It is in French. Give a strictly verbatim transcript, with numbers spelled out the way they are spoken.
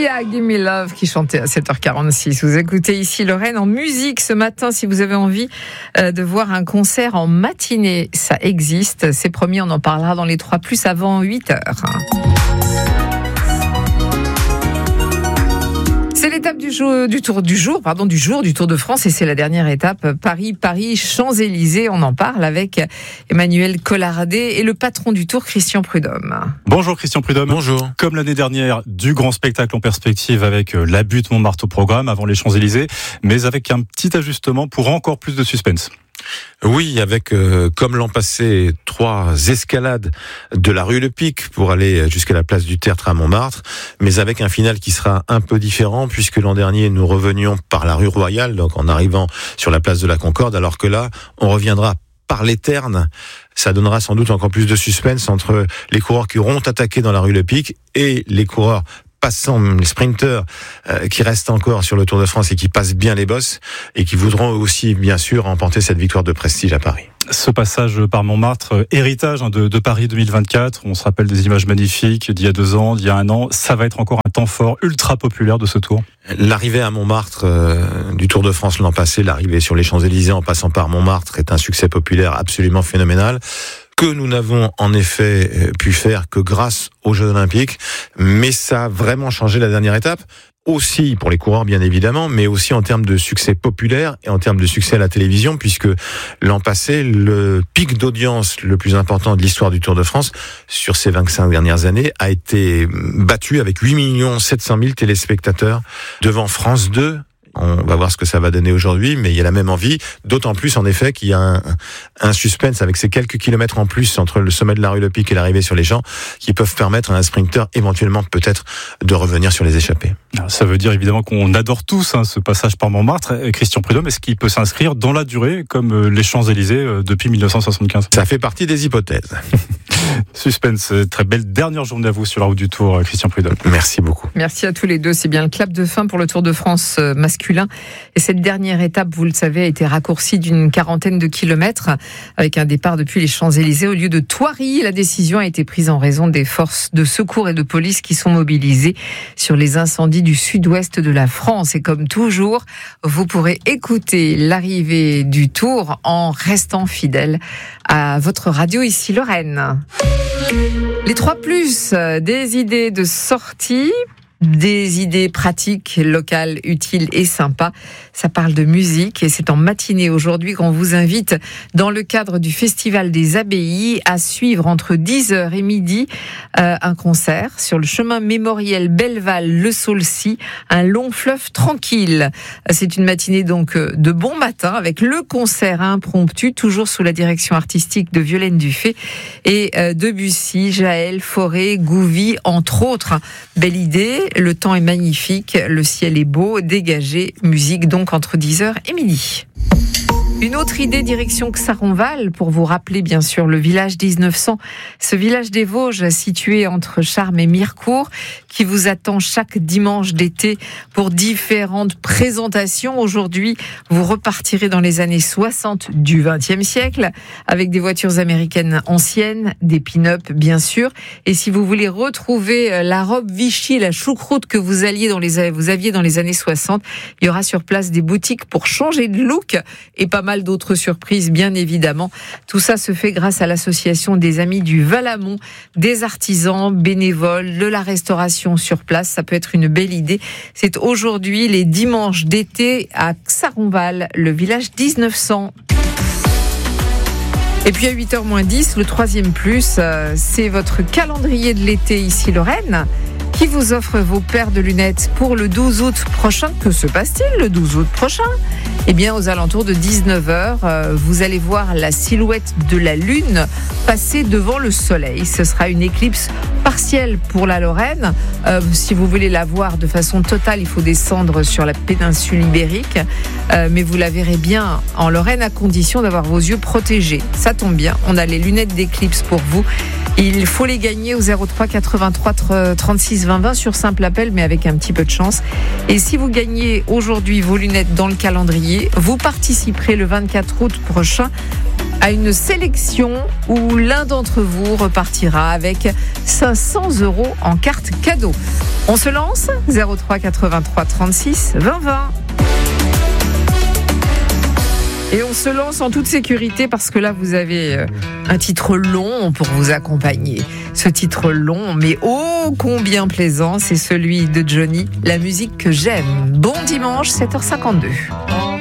Sia, Give Me Love, qui chantait à sept heures quarante-six. Vous écoutez ici Lorraine en musique ce matin. Si vous avez envie euh, de voir un concert en matinée, ça existe. C'est promis, on en parlera dans les trois plus avant huit heures. C'est l'étape du jour, du tour du jour, pardon, du jour du Tour de France, et c'est la dernière étape, Paris, Paris, Champs-Élysées. On en parle avec Emmanuel Collardet et le patron du Tour, Christian Prudhomme. Bonjour Christian Prudhomme. Bonjour. Comme l'année dernière, du grand spectacle en perspective avec la butte Montmartre au programme avant les Champs-Élysées, mais avec un petit ajustement pour encore plus de suspense. Oui, avec, euh, comme l'an passé, trois escalades de la rue Le Pic pour aller jusqu'à la place du Tertre à Montmartre, mais avec un final qui sera un peu différent, puisque l'an dernier, nous revenions par la rue Royale, donc en arrivant sur la place de la Concorde, alors que là, on reviendra par les Ternes. Ça donnera sans doute encore plus de suspense entre les coureurs qui auront attaqué dans la rue Le Pic et les coureurs passant, les sprinteurs euh, qui restent encore sur le Tour de France et qui passent bien les bosses et qui voudront aussi, bien sûr, remporter cette victoire de prestige à Paris. Ce passage par Montmartre, héritage de, de Paris deux mille vingt-quatre, on se rappelle des images magnifiques d'il y a deux ans, d'il y a un an, ça va être encore un temps fort, ultra populaire de ce Tour. L'arrivée à Montmartre euh, du Tour de France l'an passé, l'arrivée sur les Champs-Élysées en passant par Montmartre est un succès populaire absolument phénoménal, que nous n'avons en effet pu faire que grâce aux Jeux Olympiques, mais ça a vraiment changé la dernière étape, aussi pour les coureurs bien évidemment, mais aussi en termes de succès populaire et en termes de succès à la télévision, puisque l'an passé, le pic d'audience le plus important de l'histoire du Tour de France sur ces vingt-cinq dernières années a été battu avec huit millions sept cent mille téléspectateurs devant France deux. On va voir ce que ça va donner aujourd'hui, mais il y a la même envie, d'autant plus en effet qu'il y a un, un suspense avec ces quelques kilomètres en plus entre le sommet de la rue Le Pic et l'arrivée sur les champs, qui peuvent permettre à un sprinter éventuellement peut-être de revenir sur les échappées. Ça veut dire évidemment qu'on adore tous hein, ce passage par Montmartre. Christian Prudhomme, est-ce qu'il peut s'inscrire dans la durée comme les Champs-Élysées depuis mille neuf cent soixante-quinze ? Ça fait partie des hypothèses. Suspense, très belle dernière journée à vous sur la route du Tour, Christian Prudhomme. Merci beaucoup. Merci à tous les deux. C'est bien le clap de fin pour le Tour de France masculin. Et cette dernière étape, vous le savez, a été raccourcie d'une quarantaine de kilomètres avec un départ depuis les Champs-Élysées au lieu de Thoiry. La décision a été prise en raison des forces de secours et de police qui sont mobilisées sur les incendies du sud-ouest de la France. Et comme toujours, vous pourrez écouter l'arrivée du Tour en restant fidèle à votre radio ici Lorraine. Les trois plus, des idées de sortie, des idées pratiques, locales, utiles et sympas. Ça parle de musique et c'est en matinée aujourd'hui qu'on vous invite dans le cadre du Festival des Abbayes à suivre entre dix heures et midi euh, un concert sur le chemin mémoriel Belleval-Le Saulcy, un long fleuve tranquille. C'est une matinée donc de bon matin avec le concert impromptu, toujours sous la direction artistique de Violaine Dufay et euh, Debussy, Jaël, Fauré, Gouvy, entre autres. Belle idée. Le temps est magnifique, le ciel est beau, dégagé, musique donc entre dix heures et midi. Une autre idée, direction Xaronval, pour vous rappeler bien sûr le village dix-neuf cents, ce village des Vosges situé entre Charmes et Mirecourt, qui vous attend chaque dimanche d'été pour différentes présentations. Aujourd'hui, vous repartirez dans les années soixante du vingtième siècle, avec des voitures américaines anciennes, des pin-up bien sûr, et si vous voulez retrouver la robe Vichy, la choucroute que vous alliez dans les, vous aviez dans les années soixante, il y aura sur place des boutiques pour changer de look, et pas mal d'autres surprises, bien évidemment. Tout ça se fait grâce à l'association des Amis du Valamont, des artisans, bénévoles, de la restauration sur place. Ça peut être une belle idée. C'est aujourd'hui les dimanches d'été à Xaronval, le village dix-neuf cents. Et puis à huit heures moins dix, le troisième plus, c'est votre calendrier de l'été ici Lorraine, qui vous offre vos paires de lunettes pour le douze août prochain. Que se passe-t-il le douze août prochain ? Eh bien, aux alentours de dix-neuf heures, euh, vous allez voir la silhouette de la Lune passer devant le Soleil. Ce sera une éclipse partielle pour la Lorraine. Euh, si vous voulez la voir de façon totale, il faut descendre sur la péninsule ibérique. Euh, mais vous la verrez bien en Lorraine à condition d'avoir vos yeux protégés. Ça tombe bien, on a les lunettes d'éclipse pour vous. Il faut les gagner au zéro trois quatre-vingt-trois trente-six vingt vingt sur simple appel, mais avec un petit peu de chance. Et si vous gagnez aujourd'hui vos lunettes dans le calendrier, vous participerez le vingt-quatre août prochain à une sélection où l'un d'entre vous repartira avec cinq cents euros en carte cadeau. On se lance zéro trois quatre-vingt-trois trente-six vingt vingt. Et on se lance en toute sécurité parce que là, vous avez un titre long pour vous accompagner. Ce titre long, mais ô combien plaisant, c'est celui de Johnny, la musique que j'aime. Bon dimanche, sept heures cinquante-deux.